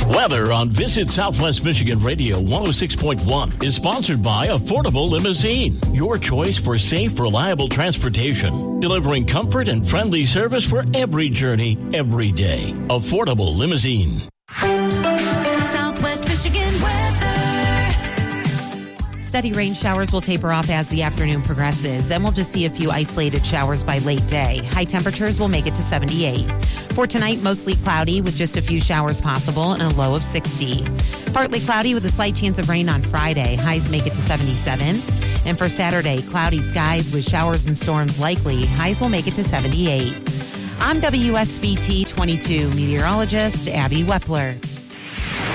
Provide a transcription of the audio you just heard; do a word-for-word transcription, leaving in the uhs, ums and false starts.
Weather on Visit Southwest Michigan Radio one oh six point one is sponsored by Affordable Limousine, your choice for safe, reliable transportation, delivering comfort and friendly service for every journey, every day. Affordable Limousine. Southwest Michigan weather. Steady rain showers will taper off as the afternoon progresses. Then we'll just see a few isolated showers by late day. High temperatures will make it to seventy-eight. For tonight, mostly cloudy with just a few showers possible and a low of sixty. Partly cloudy with a slight chance of rain on Friday. Highs make it to seventy-seven. And for Saturday, cloudy skies with showers and storms likely. Highs will make it to seventy-eight. I'm W S B T twenty-two meteorologist Abby Wepler.